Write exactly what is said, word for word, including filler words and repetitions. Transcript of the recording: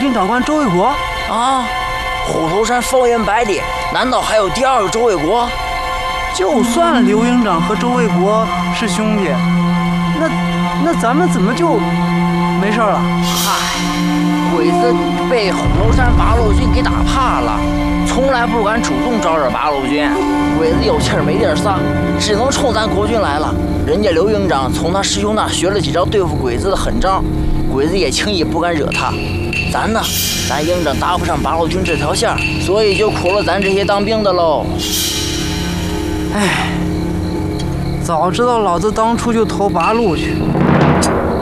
军长官周卫国啊！虎头山方圆百里，难道还有第二个周卫国？ 就算刘营长和周卫国是兄弟，那那咱们怎么就没事了？ 嗨，鬼子被虎头山八路军给打怕了，从来不敢主动招惹八路军。鬼子有气儿没地儿撒，只能冲咱国军来了。人家刘营长从他师兄那学了几招对付鬼子的狠招，鬼子也轻易不敢惹他。咱呢，咱营长搭不上八路军这条线，所以就苦了咱这些当兵的喽。 唉，早知道老子当初就投八路去。